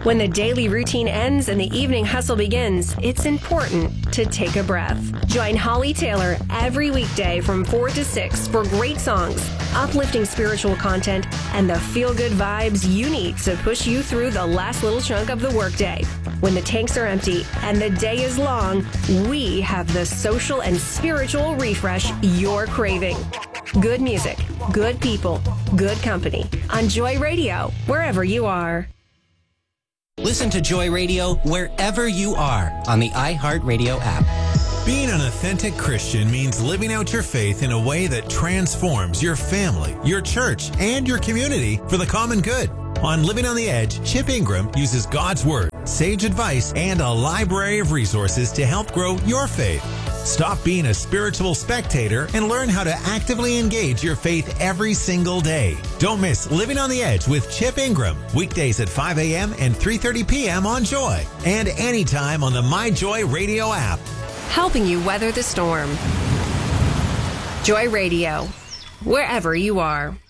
When the daily routine ends and the evening hustle begins, it's important to take a breath. Join Holly Taylor every weekday from 4 to 6 for great songs, uplifting spiritual content, and the feel-good vibes you need to push you through the last little chunk of the workday. When the tanks are empty and the day is long, we have the social and spiritual refresh you're craving. Good music, good people, good company. On Joy Radio, wherever you are. Listen to Joy Radio wherever you are on the iHeartRadio app. Being an authentic Christian means living out your faith in a way that transforms your family, your church, and your community for the common good. On Living on the Edge, Chip Ingram uses God's Word, sage advice, and a library of resources to help grow your faith. Stop being a spiritual spectator and learn how to actively engage your faith every single day. Don't miss Living on the Edge with Chip Ingram, weekdays at 5 a.m. and 3:30 p.m. on Joy, and anytime on the My Joy Radio app. Helping you weather the storm. Joy Radio, wherever you are.